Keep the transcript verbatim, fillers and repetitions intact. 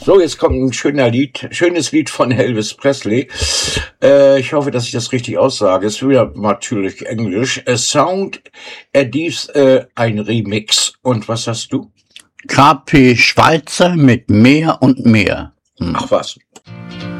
So, jetzt kommt ein schöner Lied, schönes Lied von Elvis Presley. Äh, ich hoffe, dass ich das richtig aussage. Es ist wieder natürlich Englisch. A Sound, er dies äh, ein Remix. Und was hast du? K P Schweizer mit Mehr und Mehr. Hm. Ach was.